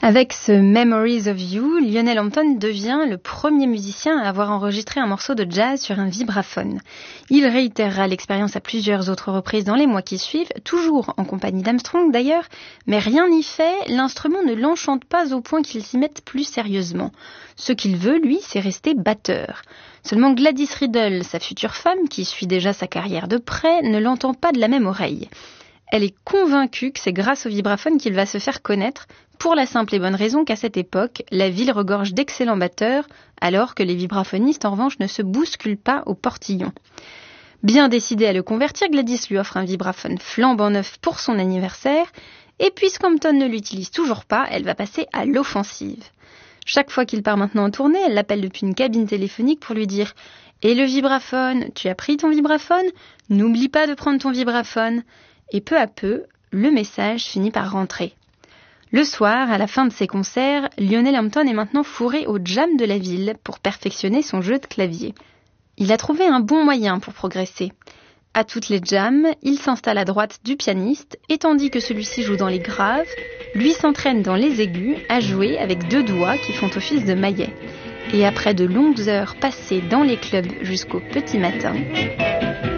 Avec ce Memories of You, Lionel Hampton devient le premier musicien à avoir enregistré un morceau de jazz sur un vibraphone. Il réitérera l'expérience à plusieurs autres reprises dans les mois qui suivent, toujours en compagnie d'Armstrong d'ailleurs, mais rien n'y fait, l'instrument ne l'enchante pas au point qu'il s'y mette plus sérieusement. Ce qu'il veut, lui, c'est rester batteur. Seulement Gladys Riddle, sa future femme, qui suit déjà sa carrière de près, ne l'entend pas de la même oreille. Elle est convaincue que c'est grâce au vibraphone qu'il va se faire connaître, pour la simple et bonne raison qu'à cette époque, la ville regorge d'excellents batteurs, alors que les vibraphonistes, en revanche, ne se bousculent pas au portillon. Bien décidée à le convertir, Gladys lui offre un vibraphone flambant neuf pour son anniversaire, et puisqu'Hampton ne l'utilise toujours pas, elle va passer à l'offensive. Chaque fois qu'il part maintenant en tournée, elle l'appelle depuis une cabine téléphonique pour lui dire « Et le vibraphone, tu as pris ton vibraphone ? N'oublie pas de prendre ton vibraphone !» Et peu à peu, le message finit par rentrer. Le soir, à la fin de ses concerts, Lionel Hampton est maintenant fourré au jam de la ville pour perfectionner son jeu de clavier. Il a trouvé un bon moyen pour progresser. À toutes les jams, il s'installe à droite du pianiste et tandis que celui-ci joue dans les graves, lui s'entraîne dans les aigus à jouer avec 2 doigts qui font office de maillet. Et après de longues heures passées dans les clubs jusqu'au petit matin,